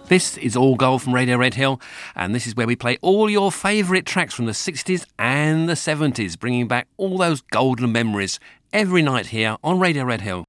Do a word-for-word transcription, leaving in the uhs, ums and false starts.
This is All Gold from Radio Red Hill, and this is where we play all your favourite tracks from the sixties and the seventies, bringing back all those golden memories every night here on Radio Red Hill.